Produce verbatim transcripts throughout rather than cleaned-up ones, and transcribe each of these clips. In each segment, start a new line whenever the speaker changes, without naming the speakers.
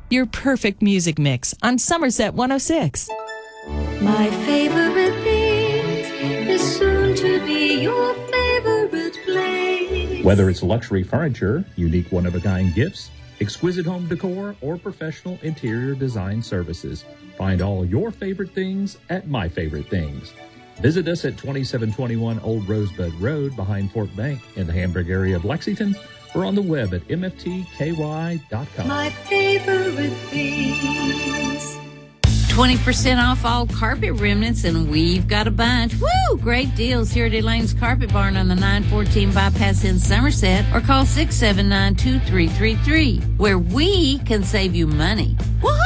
Your perfect music mix on Somerset one oh six.
My favorite things is soon to be your favorite place.
Whether it's luxury furniture, unique one-of-a-kind gifts, exquisite home decor, or professional interior design services, find all your favorite things at My Favorite Things. Visit us at twenty-seven twenty-one Old Rosebud Road behind Fort Bank in the Hamburg area of Lexington, or on the web at m f t k y dot com.
My favorite things.
twenty percent off all carpet remnants, and we've got a bunch. Woo! Great deals here at Elaine's Carpet Barn on the nine fourteen bypass in Somerset, or call six seven nine, two three three three, where we can save you money. Woohoo!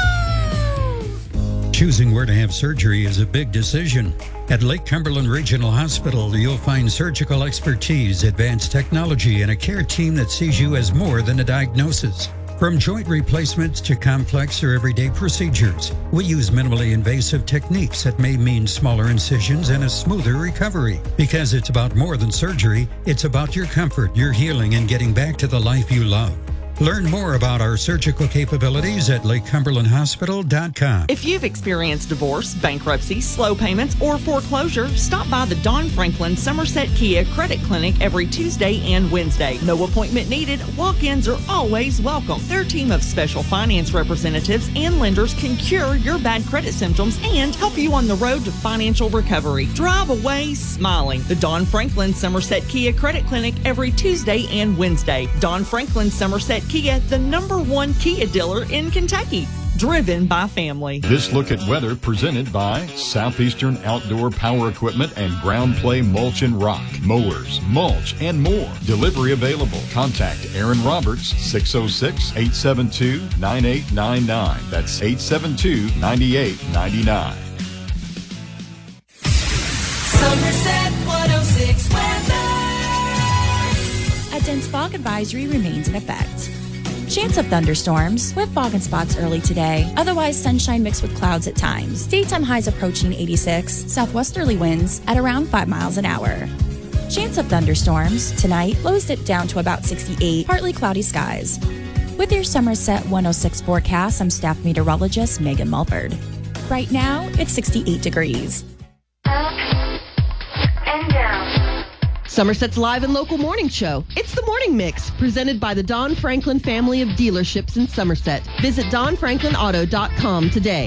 Choosing where to have surgery is a big decision. At Lake Cumberland Regional Hospital, you'll find surgical expertise, advanced technology, and a care team that sees you as more than a diagnosis. From joint replacements to complex or everyday procedures, we use minimally invasive techniques that may mean smaller incisions and a smoother recovery. Because it's about more than surgery, it's about your comfort, your healing, and getting back to the life you love. Learn more about our surgical capabilities at lake cumberland hospital dot com.
If you've experienced divorce, bankruptcy, slow payments, or foreclosure, stop by the Don Franklin Somerset Kia Credit Clinic every Tuesday and Wednesday. No appointment needed. Walk-ins are always welcome. Their team of special finance representatives and lenders can cure your bad credit symptoms and help you on the road to financial recovery. Drive away smiling. The Don Franklin Somerset Kia Credit Clinic every Tuesday and Wednesday. Don Franklin Somerset Kia, the number one Kia dealer in Kentucky. Driven by family.
This look at weather presented by Southeastern Outdoor Power Equipment and Ground Play Mulch and Rock. Mowers, mulch, and more. Delivery available. Contact Aaron Roberts, six oh six, eight seven two, nine eight nine nine. That's eight seven two, nine eight nine nine.
Somerset one oh six weather.
A dense fog advisory remains in effect. Chance of thunderstorms with fog and spots early today. Otherwise, sunshine mixed with clouds at times. Daytime highs approaching eighty-six. Southwesterly winds at around five miles an hour. Chance of thunderstorms tonight. Lows dip down to about sixty-eight. Partly cloudy skies. With your Somerset one oh six forecast, I'm staff meteorologist Megan Mulford. Right now, it's sixty-eight degrees.
Up and down.
Somerset's live and local morning show. It's the Morning Mix, presented by the Don Franklin family of dealerships in Somerset. Visit don franklin auto dot com today.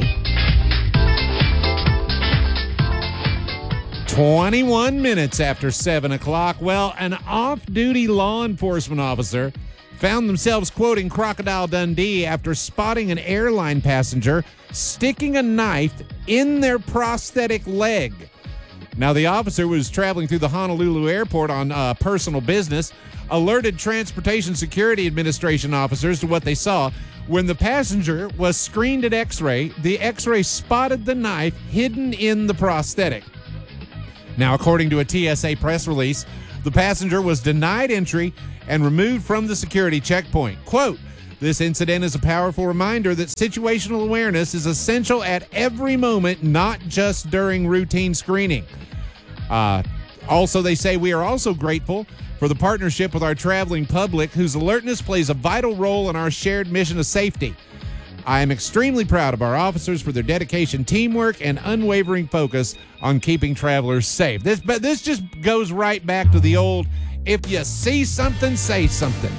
twenty-one minutes after seven o'clock. Well, an off-duty law enforcement officer found themselves quoting Crocodile Dundee after spotting an airline passenger sticking a knife in their prosthetic leg. Now, the officer was traveling through the Honolulu airport on uh, personal business, alerted Transportation Security Administration officers to what they saw. When the passenger was screened at X-ray, the X-ray spotted the knife hidden in the prosthetic. Now, according to a T S A press release, the passenger was denied entry and removed from the security checkpoint. Quote, "This incident is a powerful reminder that situational awareness is essential at every moment, not just during routine screening." Uh, also, they say, "We are also grateful for the partnership with our traveling public, whose alertness plays a vital role in our shared mission of safety. I am extremely proud of our officers for their dedication, teamwork, and unwavering focus on keeping travelers safe." This, but this just goes right back to the old, if you see something, say something.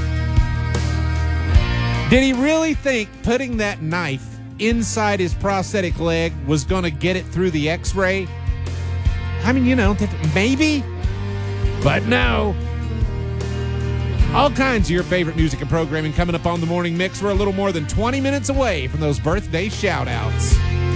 Did he really think putting that knife inside his prosthetic leg was going to get it through the X-ray? I mean, you know, maybe, but no. All kinds of your favorite music and programming coming up on the Morning Mix. We're a little more than twenty minutes away from those birthday shout-outs.